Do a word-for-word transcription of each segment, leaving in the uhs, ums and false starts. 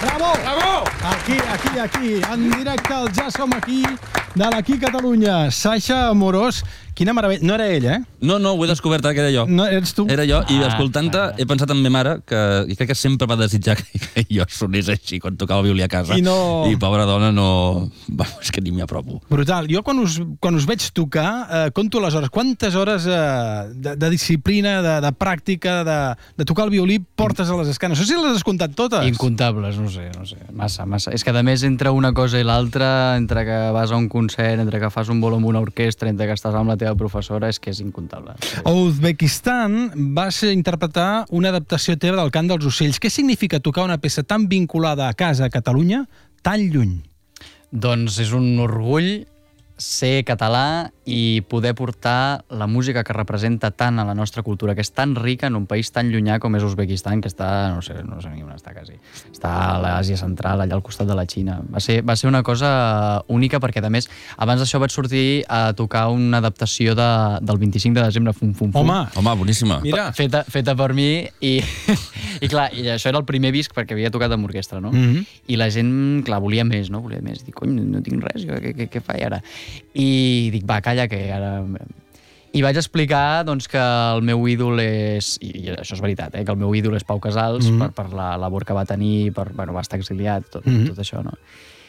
Bravo! Bravo! Aquí, aquí, aquí, en directe al Ja Som Aquí, de l'Aquí Catalunya. Sasha Amorós, quina meravella. No era ella, eh? No, no, ho he descobert ara que era jo. No, ets tu? Era jo, i Ah, escoltant-te ah. he pensat en ma mare, que i crec que sempre va desitjar que, que jo sonés així quan tocava el violí a casa. I no- I pobra dona, no... Vamos, és que ni m'hi apropo. Brutal. Jo quan us, quan us veig tocar, eh, compto les hores. Quantes hores eh, de, de disciplina, de, de pràctica, de, de tocar el violí portes a les escanes? No sé si les has comptat totes. Incontables, no sé, no sé. Massa, massa. És que, a més, entre una cosa i l'altra, entre que vas a un concert, entre que fas un bolo amb una orquestra, entre que estàs amb la teva professora, és que és incontable. A Uzbekistan vas interpretar una adaptació teva del Cant dels Ocells. Què significa tocar una peça tan vinculada a casa, a Catalunya, tan lluny? Doncs és un orgull ser català i poder portar la música que representa tant a la nostra cultura, que és tan rica en un país tan llunyà com és Uzbekistan, que està, no sé, no sé ni on està quasi. Està a l'Àsia Central, allà al costat de la Xina. Va ser, va ser una cosa única perquè, a més, abans d'això vaig sortir a tocar una adaptació de, del vint-i-cinc de desembre, Fum Fum Fum. Home, Home, boníssima. mira. Feta, feta per mi i, i clar, i això era el primer disc perquè havia tocat amb orquestra, no? Mhm. I la gent, clar, volia més, no? Volia més. Dic, cony, no tinc res, jo, què, què, què faig ara? I dic, va, calla, que ara... I vaig explicar doncs, que el meu ídol és, i això és veritat, eh, que el meu ídol és Pau Casals, Mhm. per, per la labor que va tenir, per, bueno, va estar exiliat, tot, Mhm. tot això, no?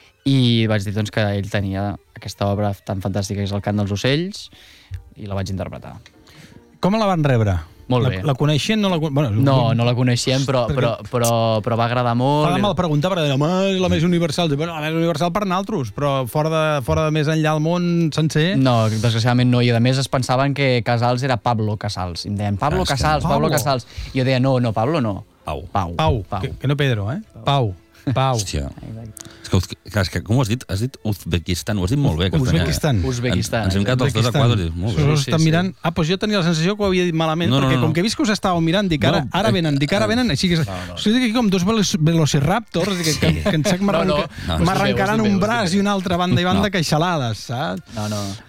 I vaig dir doncs, que ell tenia aquesta obra tan fantàstica que és El Cant dels Ocells, i la vaig interpretar. Com la van rebre? Molt la, bé. La coneixien? No, la, bueno, No, no la coneixíem, però, Perquè- però, però, però va agradar molt. Fa de mal preguntar, perquè deia, home, és la més universal. Dic, bueno, la més universal per naltros, però fora de, fora de més enllà del món sencer... No, desgraciadament no, i a més es pensaven que Casals era Pablo Casals. I em deien, Pablo Ah, és que Casals, no. Pablo Pablo. Casals. I jo deia, no, no, Pablo no. Pau. Pau. Pau, Pau. Que, que no Pedro, eh? Pau. Pau. Hòstia. És que, Uz- clar, és que com ho has dit? Has dit Uzbekistan, ho has dit molt bé. Uzbekistan. Uzbekistan. Ens hem quedat els dos a quadres. Molt bé. Us Sí, estan sí. mirant... Ah, doncs jo tenia la sensació que ho havia dit malament, No, no, perquè no, com no. que he vist que us estàveu mirant, dic, ara, No, ara venen, dic, ara eh, venen, així que... No, no. O sigui, aquí com dos velos- velociraptors, que, que, que, que em sec No, no. m'arrenca- No, m'arrencaran ho estic bé, ho un estic braç bé. i una altra banda i banda No. queixalades, saps? No, no.